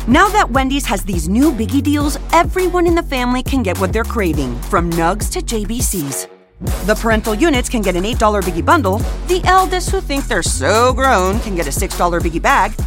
Now that Wendy's has these new biggie deals, everyone in the family can get what they're craving, from nugs to JBCs. The parental units can get an $8 biggie bundle. The eldest who think they're so grown can get a $6 biggie bag.